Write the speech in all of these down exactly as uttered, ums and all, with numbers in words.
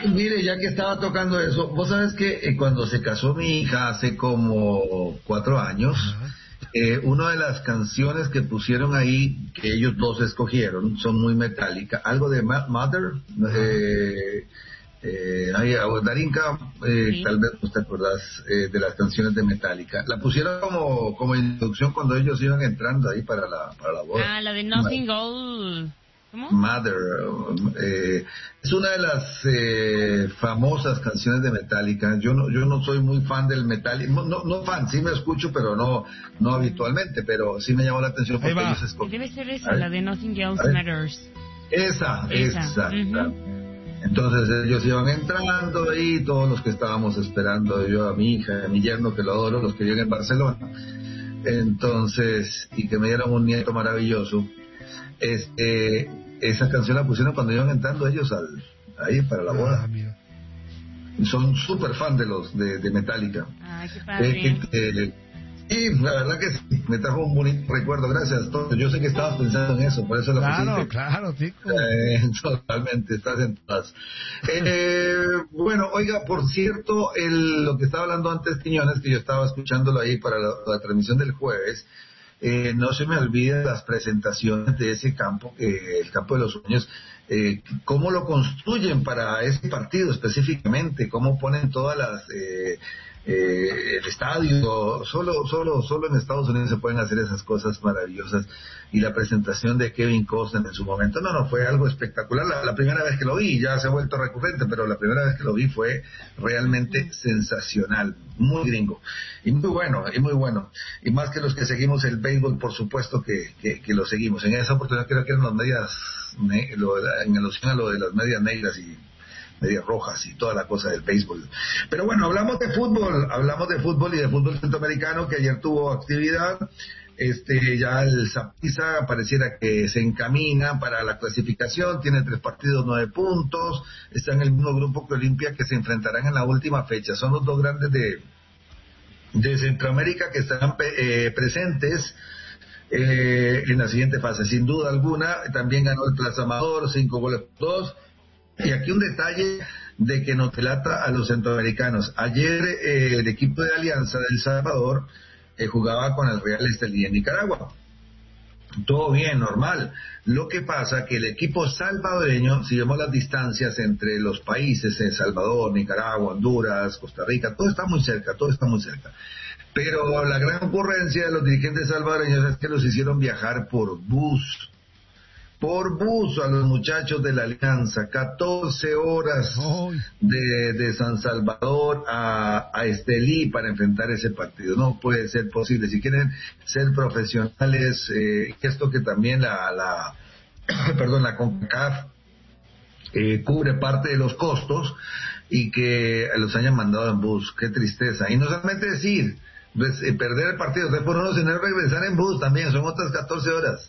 Mire, ya que estaba tocando eso, vos sabes que eh, cuando se casó mi hija hace como cuatro años, Ajá. eh, una de las canciones que pusieron ahí, que ellos dos escogieron, son muy metálicas, algo de Ma- Mother, eh, eh, ay, ah, Darinka, eh, Sí. tal vez no te acordás eh, de las canciones de Metallica, la pusieron como, como introducción cuando ellos iban entrando ahí para la, para la boda. Ah, la de Nothing Gold. ¿Cómo? Mother, eh, es una de las eh, famosas canciones de Metallica. Yo no, yo no soy muy fan del Metallica, no, no, no fan, sí me escucho, pero no, no habitualmente, pero sí me llamó la atención Ahí porque va. ellos escogieron. Debe ser esa, A ver. la de Nothing Else A ver. Matters. Esa, Esa, esa. ujú. Entonces ellos iban entrando ahí, todos los que estábamos esperando, yo a mi hija, a mi yerno que lo adoro, los que viven en Barcelona. Entonces, y que me dieron un nieto maravilloso. Este, esa canción la pusieron cuando iban entrando ellos al, ahí para la boda. Ah, mira. Son súper fan de los de, de Metallica. Ay, qué Eh, padre. que- que- y la verdad que sí, me trajo un bonito recuerdo, gracias. Toño. Yo sé que estabas pensando en eso, por eso la Claro, pusiste. claro, Tico. Eh, totalmente, estás en todas. Eh, bueno, oiga, por cierto, el, lo que estaba hablando antes Quiñones, que yo estaba escuchándolo ahí para la, la transmisión del jueves, eh, no se me olviden las presentaciones de ese campo, eh, el campo de los sueños, eh, cómo lo construyen para ese partido específicamente, cómo ponen todas las... Eh, eh, el estadio, solo, solo, solo en Estados Unidos se pueden hacer esas cosas maravillosas, y la presentación de Kevin Costner en su momento, no, no, fue algo espectacular, la, la primera vez que lo vi, ya se ha vuelto recurrente, pero la primera vez que lo vi fue realmente sensacional, muy gringo, y muy bueno, y muy bueno, y más que los que seguimos el béisbol, por supuesto que, que, que lo seguimos. En esa oportunidad creo que eran las medias, ne- lo de la- en alusión a lo de las medias negras y medias rojas y toda la cosa del béisbol. Pero bueno, hablamos de fútbol, hablamos de fútbol y de fútbol centroamericano, que ayer tuvo actividad. Este, ya el Saprissa pareciera que se encamina para la clasificación, tiene tres partidos, nueve puntos, está en el mismo grupo que Olimpia, que se enfrentarán en la última fecha. Son los dos grandes de, de Centroamérica que estarán eh, presentes eh, en la siguiente fase, sin duda alguna. También ganó el Plaza Amador, cinco goles por dos. Y aquí un detalle de que nos delata a los centroamericanos. Ayer eh, el equipo de Alianza de El Salvador eh, jugaba con el Real Estelí de Nicaragua. Todo bien, normal. Lo que pasa que el equipo salvadoreño, si vemos las distancias entre los países, El Salvador, Nicaragua, Honduras, Costa Rica, todo está muy cerca, todo está muy cerca. Pero la gran ocurrencia de los dirigentes salvadoreños es que los hicieron viajar por bus. Por bus a los muchachos de la Alianza, catorce horas Ay. de, de San Salvador a, a Estelí para enfrentar ese partido. No puede ser posible. Si quieren ser profesionales, eh, esto que también la, la perdón, la CONCACAF eh, cubre parte de los costos, y que los hayan mandado en bus. Qué tristeza. Y no solamente decir, pues, eh, perder el partido, después uno se regresar en bus también, son otras catorce horas.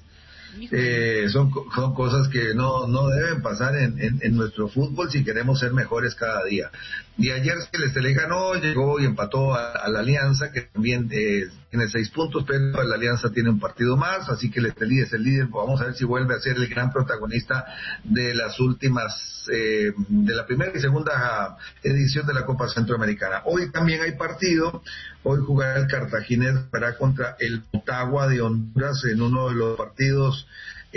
Eh, son, son cosas que no, no deben pasar en, en, en nuestro fútbol si queremos ser mejores cada día. Y ayer el Estelí ganó, llegó y empató a, a la Alianza, que también eh, tiene seis puntos, pero la Alianza tiene un partido más, así que el Estelí es el líder. Vamos a ver si vuelve a ser el gran protagonista de las últimas, eh, de la primera y segunda edición de la Copa Centroamericana. Hoy también hay partido. Hoy jugará el Cartaginés para contra el Motagua de Honduras en uno de los partidos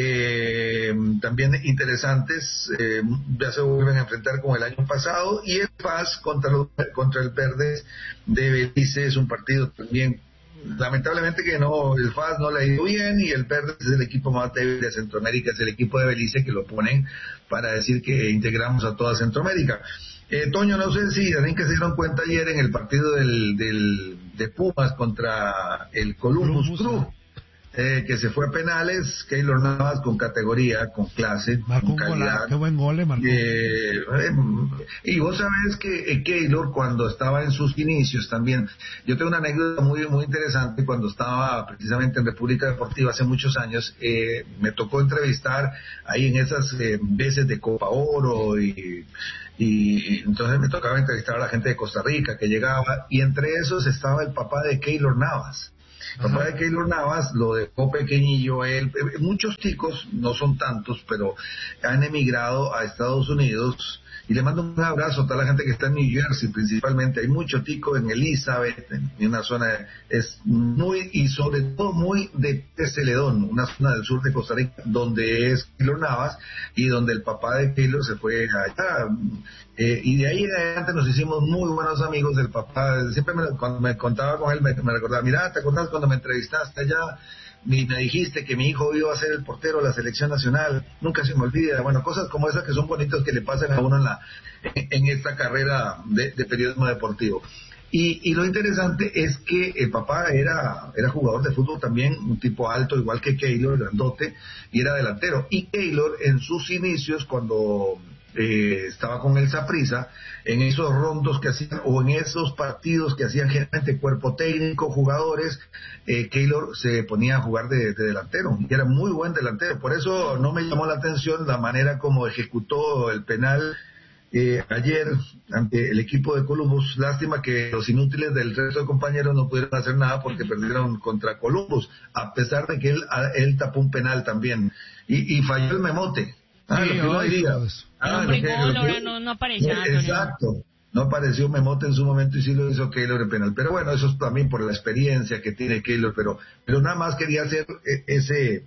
eh, también interesantes. Eh, ya se vuelven a enfrentar como el año pasado. Y el F A S contra, los, contra el Verdes de Belice es un partido también, lamentablemente que no, el F A S no le ha ido bien, y el Verdes es el equipo más débil de Centroamérica, es el equipo de Belice, que lo ponen para decir que integramos a toda Centroamérica. Eh, Toño, no sé si también que se dieron cuenta ayer en el partido del, del de Pumas contra el Columbus, Columbus, Crew, eh, que se fue a penales. Keylor Navas con categoría, con clase, Marcó con un calidad. golazo, qué buen gol le marcó. Eh, eh, y vos sabés que eh, Keylor, cuando estaba en sus inicios también, yo tengo una anécdota muy muy interesante. Cuando estaba precisamente en República Deportiva hace muchos años, eh, me tocó entrevistar ahí en esas eh, veces de Copa Oro, y y entonces me tocaba entrevistar a la gente de Costa Rica que llegaba, y entre esos estaba el papá de Keylor Navas. El papá de Keylor Navas lo dejó pequeñillo él. Muchos ticos, no son tantos, pero han emigrado a Estados Unidos. Y le mando un abrazo a toda la gente que está en New Jersey, principalmente. Hay mucho tico en Elizabeth, en una zona, es muy, y sobre todo muy de Celedón, una zona del sur de Costa Rica, donde es Keylor Navas, y donde el papá de Keylor se fue allá. Eh, y de ahí en adelante nos hicimos muy buenos amigos del papá. Siempre me, cuando me contaba con él, me, me recordaba, mira, ¿te acordás cuando me entrevistaste allá? Y me dijiste que mi hijo iba a ser el portero de la selección nacional, nunca se me olvida. Bueno, cosas como esas que son bonitas que le pasan a uno en la en, en esta carrera de, de periodismo deportivo. Y, y lo interesante es que el papá era era jugador de fútbol también, un tipo alto, igual que Keylor, grandote, y era delantero. Y Keylor, en sus inicios, cuando eh, estaba con el Saprissa, en esos rondos que hacían, o en esos partidos que hacían gente, cuerpo técnico, jugadores, eh, Keylor se ponía a jugar de, de delantero, y era muy buen delantero. Por eso no me llamó la atención la manera como ejecutó el penal eh, ayer ante el equipo de Columbus. Lástima que los inútiles del resto de compañeros no pudieron hacer nada porque perdieron contra Columbus, a pesar de que él, él tapó un penal también, y, y falló el memote. Ah, sí, lo que uno diría. Ah, no, lo que, lo que, no, no apareció. Exacto. No apareció Memote en su momento y sí lo hizo Keylor en penal. Pero bueno, eso es también por la experiencia que tiene Keylor, pero pero nada más quería hacer ese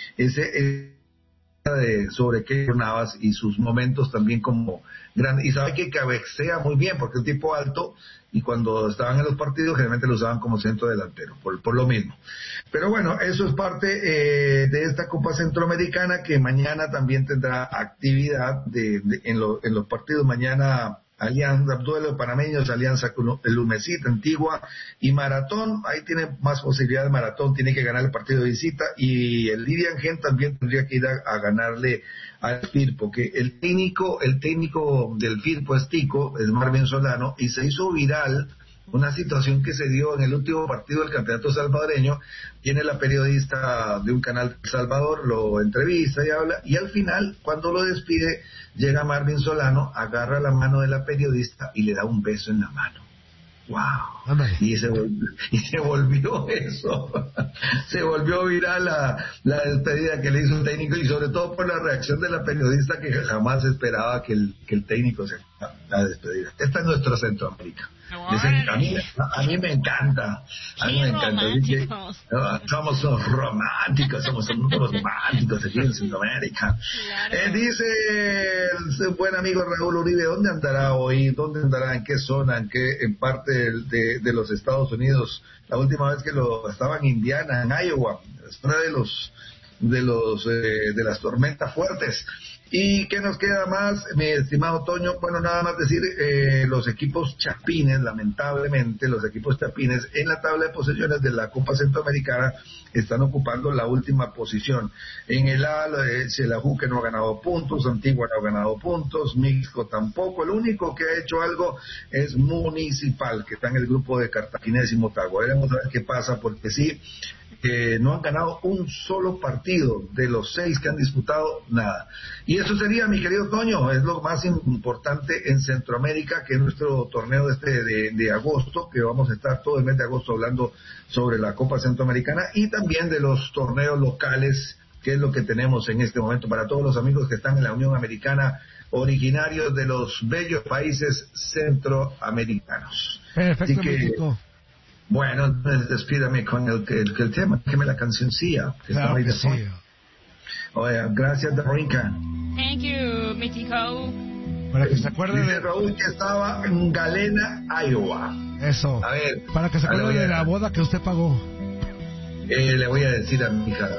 ese de, sobre Keylor Navas y sus momentos también como grande. Y sabe que cabecea muy bien porque es un tipo alto, y cuando estaban en los partidos generalmente lo usaban como centro delantero, por, por lo mismo. Pero bueno, eso es parte eh, de esta Copa Centroamericana, que mañana también tendrá actividad de, de, en, lo, en los partidos. Mañana Alianza, duelo de panameños, Alianza Lumecita, Antigua y Maratón. Ahí tiene más posibilidad de Maratón, tiene que ganar el partido de visita, y el Lilian Gen también tendría que ir a, a ganarle al Firpo, que el técnico, el técnico del Firpo es Tico, es Marvin Solano, y se hizo viral una situación que se dio en el último partido del campeonato salvadoreño. Tiene la periodista de un canal de Salvador, lo entrevista y habla, y al final, cuando lo despide, llega Marvin Solano, agarra la mano de la periodista y le da un beso en la mano. ¡Wow! Y se, volvió, y se volvió eso, se volvió viral la, la despedida que le hizo el técnico, y sobre todo por la reacción de la periodista, que jamás esperaba que el, que el técnico se la despedida. Esta es nuestra Centroamérica. Dicen, a, mí, a mí me encanta, a mí sí, me encanta. Dice, no, somos unos románticos, somos unos románticos aquí en Centroamérica. Claro. Eh, dice el buen amigo Raúl Uribe, ¿dónde andará hoy? ¿Dónde andará? ¿En qué zona? ¿En qué en parte de, de, de los Estados Unidos? La última vez que lo estaba en Indiana, en Iowa, zona de los de los eh, de las tormentas fuertes. ¿Y qué nos queda más, mi estimado Toño? Bueno, nada más decir, eh, los equipos chapines, lamentablemente, los equipos chapines en la tabla de posiciones de la Copa Centroamericana están ocupando la última posición. En el A, eh, Xelajú, que no ha ganado puntos, Antigua no ha ganado puntos, Mixco tampoco. El único que ha hecho algo es Municipal, que está en el grupo de Cartaginés y Motagua. Veremos a ver qué pasa, porque sí, que no han ganado un solo partido de los seis que han disputado, nada. Y eso sería, mi querido Toño, es lo más importante en Centroamérica, que es nuestro torneo este de, de agosto, que vamos a estar todo el mes de agosto hablando sobre la Copa Centroamericana, y también de los torneos locales, que es lo que tenemos en este momento para todos los amigos que están en la Unión Americana, originarios de los bellos países centroamericanos. Perfecto, así que, bueno, entonces despídame con el, el, el tema, déjeme la cancioncilla. Que claro que sí. Oye, gracias, Darinka. Thank you, México. Para que se acuerde Dice de Raúl que estaba en Galena, Iowa. Eso. A ver. Para que se acuerde de la boda que usted pagó. Eh, le voy a decir a mi hija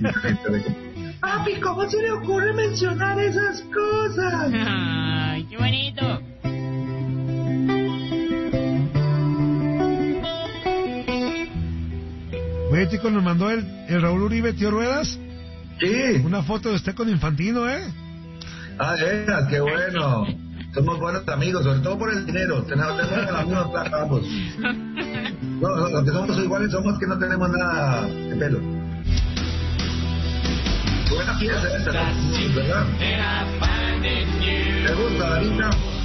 que... Papi, ¿cómo se le ocurre mencionar esas cosas? Ay, qué bonito. Oye, chico, nos mandó el, el Raúl Uribe, tío Ruedas. Sí. Una foto de usted con Infantino, ¿eh? Ah, era, qué bueno. Somos buenos amigos, sobre todo por el dinero. Tenemos, tenemos la misma plata ambos. No, no, lo que somos iguales somos que no tenemos nada de pelo. Buena pieza esta, ¿verdad? ¿Te gusta, Darita?